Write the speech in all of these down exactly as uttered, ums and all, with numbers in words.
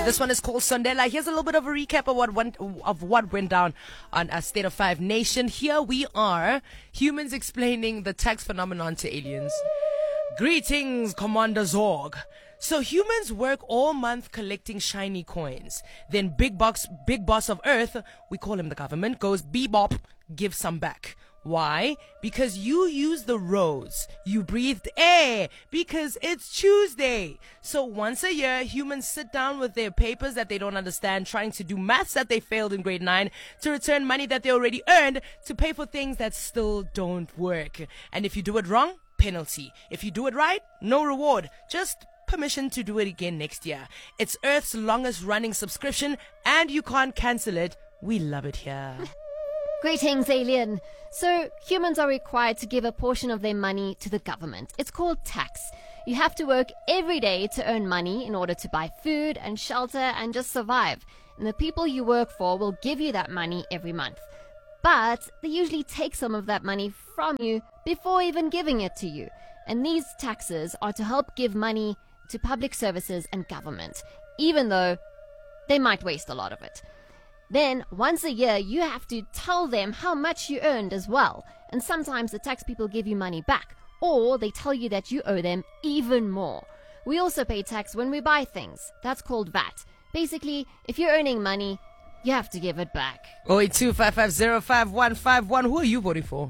This one is called Sondela. Here's a little bit of a recap of what went of what went down on a State of Five Nation. Here we are, humans explaining the tax phenomenon to aliens. Greetings, Commander Zorg. So humans work all month collecting shiny coins. Then Big Box, Big Boss of Earth, we call him the government, goes bebop, give some back. Why? Because you use the roads. You breathed air because it's Tuesday. So once a year, humans sit down with their papers that they don't understand, trying to do maths that they failed in grade nine, to return money that they already earned, to pay for things that still don't work. And if you do it wrong, penalty. If you do it right, no reward. Just permission to do it again next year. It's Earth's longest running subscription and you can't cancel it. We love it here. Greetings, alien. So, humans are required to give a portion of their money to the government. It's called tax. You have to work every day to earn money in order to buy food and shelter and just survive. And the people you work for will give you that money every month. But they usually take some of that money from you before even giving it to you. And these taxes are to help give money to public services and government, even though they might waste a lot of it. Then, once a year, you have to tell them how much you earned as well. And sometimes the tax people give you money back, or they tell you that you owe them even more. We also pay tax when we buy things. That's called V A T. Basically, if you're earning money, you have to give it back. oh eight two, five five zero, five one five one. Who are you voting for?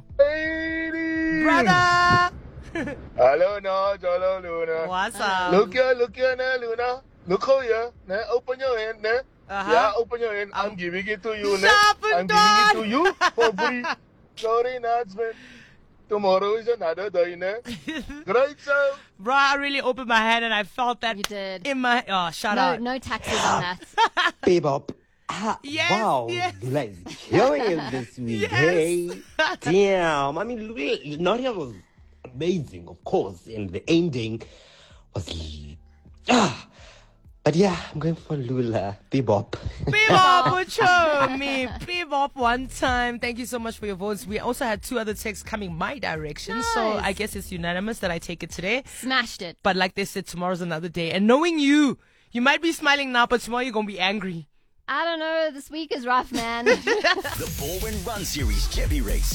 Lady! Brother! Hello, no, hello, Luna. What's up? Look here, look here, now, Luna. Look over here. Now, open your hand, now. Uh-huh. Yeah, open your hand. I'm, I'm giving it to you, now. Sharpen I'm done. giving it to you for free. Sorry, Natsman. Tomorrow is another day, now. Great, so. Bro, I really opened my hand and I felt that You did. in my... Oh, shut No, up. no taxes on that. Bebop. Ah, Yes, wow, yes. Lula is killing it this week. Yes. Hey, damn. I mean, Nadia was amazing, of course, and the ending was ah. But yeah, I'm going for Lula. Bebop. Bebop, would show me. Bebop one time. Thank you so much for your votes. We also had two other texts coming my direction. So Nice. I guess it's unanimous that I take it today. Smashed it. But like they said, tomorrow's another day. And knowing you, you might be smiling now, but tomorrow you're going to be angry. I don't know, this week is rough, man. The Baldwin Run Series Chevy Race.